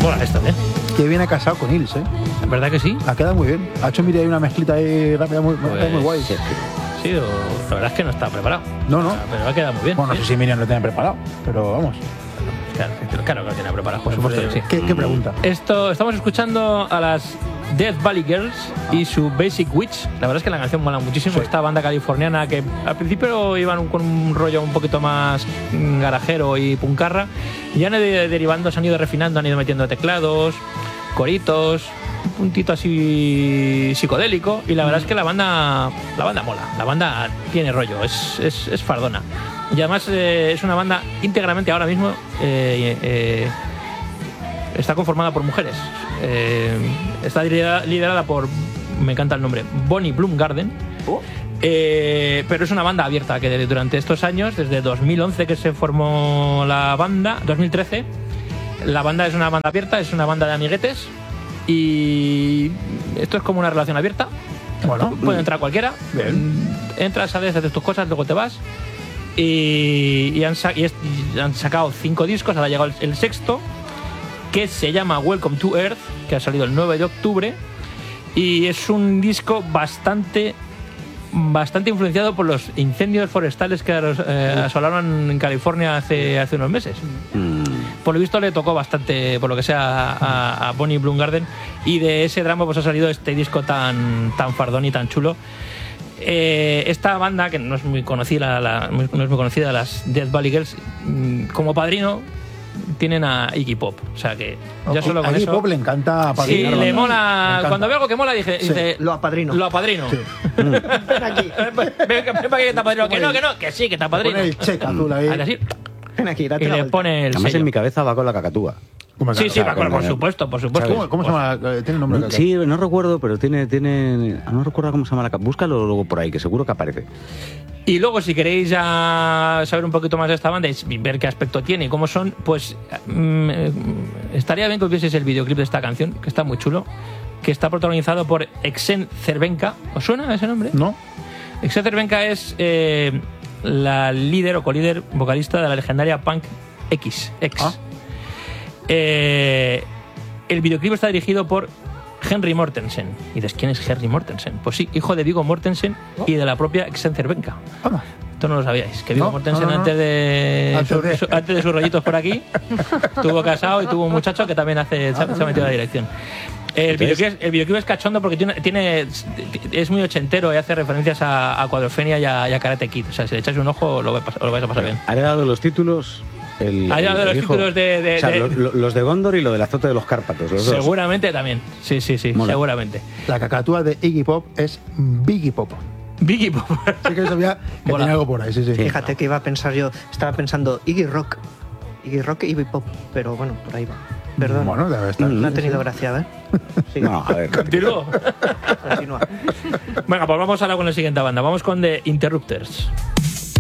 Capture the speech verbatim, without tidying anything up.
Mola esto, ¿eh? Que viene casado con Hills, ¿eh? ¿Verdad que sí? Ha quedado muy bien. Ha hecho, mira, hay una mezclita ahí rápida, muy, Pues, muy guay. Sí, sí, o, la verdad es que no está preparado. No, no. O sea, pero ha quedado muy bien. Bueno, no sí. sé si Miriam lo tiene preparado, pero vamos. Claro, claro que lo tiene preparado. Por supuesto que sí. ¿Qué, qué pregunta? Esto, estamos escuchando a las Death Valley Girls y su Basic Witch. La verdad es que la canción mola muchísimo. Sí. Esta banda californiana que al principio iban con un rollo un poquito más garajero y puncarra, y han ido derivando, se han ido refinando, han ido metiendo teclados, coritos, un puntito así psicodélico, y la verdad es que la banda la banda mola, la banda tiene rollo, es, es, es fardona. Y además eh, es una banda íntegramente ahora mismo eh, eh, está conformada por mujeres. Eh, está liderada, liderada por, me encanta el nombre, Bonnie Bloomgarden. Oh. Eh, pero es una banda abierta que desde, durante estos años, desde dos mil once que se formó la banda, dos mil trece, la banda es una banda abierta, es una banda de amiguetes, y esto es como una relación abierta. Bueno, puede entrar cualquiera. Bien. Entras, sales, haces tus cosas, luego te vas. Y, y, han, sa y, es, y han sacado cinco discos, ahora ha llegado el, el sexto, que se llama Welcome to Earth, que ha salido el nueve de octubre, y es un disco bastante bastante influenciado por los incendios forestales que eh, asolaron en California hace, hace unos meses. Mm. Por lo visto le tocó bastante, por lo que sea, a, a Bonnie Bloomgarden, y de ese drama pues ha salido este disco tan, tan fardón y tan chulo. Eh, esta banda, que no es muy conocida, la, no es muy conocida, las Death Valley Girls, como padrino tienen a Iggy Pop, o sea que ya solo con a Iggy eso. Pop le encanta Sí, apadrinar le bandas. mola. Le Cuando ve algo que mola, dice, Sí. dice Lo apadrino. Lo apadrino. Sí. Ven aquí. Ven, ven, ven para que te apadrino. Que no, que no, que sí, que te apadrino. Pone el cheque azul ahí. Hace así, Ven aquí, y date la le vuelta. pone el Además, sello. en mi cabeza va con la cacatúa. ¿Cómo se Sí, llama? sí, o sea, por, por con- supuesto, por supuesto. ¿Cómo, cómo se llama? Eh, ¿Tiene nombre? la Sí, no recuerdo, pero tiene, tiene. No recuerdo cómo se llama la ca- búscalo luego por ahí, que seguro que aparece. Y luego, si queréis ya saber un poquito más de esta banda y ver qué aspecto tiene y cómo son, pues mm, estaría bien que os vieseis el videoclip de esta canción, que está muy chulo, que está protagonizado por Exen Cervenka. ¿Os suena ese nombre? No. Exen Cervenka es eh, la líder o colíder vocalista de la legendaria punk X. X. Ah. Eh, el videoclip está dirigido por Henry Mortensen. Y dices, ¿quién es Henry Mortensen? Pues sí, hijo de Viggo Mortensen y de la propia Exen Cervenka. Anda. Esto no lo sabíais, que Viggo No, Mortensen no, no, no. antes de Antes su- de- su- antes de sus rollitos por aquí estuvo casado y tuvo un muchacho que también hace se, ha- se ha metido a la dirección. El Entonces- videoclip, es- el videoclip es cachondo porque tiene, tiene es muy ochentero y hace referencias a, a Cuadrofenia y a, y a Karate Kid. O sea, si le echáis un ojo lo, vais a pas- lo vais a pasar bien. Ha heredado los títulos. El, Ha heredado el los hijo. títulos de- de- O sea, de- lo- lo- los de Gondor y lo del azote de los Cárpatos. Los dos. Seguramente también. Sí, sí, sí, Mola. seguramente. La cacatúa de Iggy Pop es Biggie Pop. Biggie Pop. Sí que sabía que Mola. tenía algo por ahí, sí, sí. Fíjate que iba a pensar yo, estaba pensando Iggy Rock. Iggy Rock y Iggy Pop, pero bueno, por ahí va. Perdón. Bueno, debe estar. No ha tenido gracia, ¿eh? Sí, No, a ver. Continúo. continúa. Venga, pues vamos ahora con la siguiente banda. Vamos con The Interrupters.